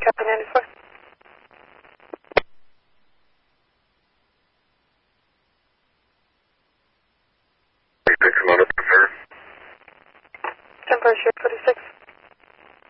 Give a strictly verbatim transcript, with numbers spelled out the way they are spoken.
Copy ninety-four. Come on up, sir. Temperature forty-six.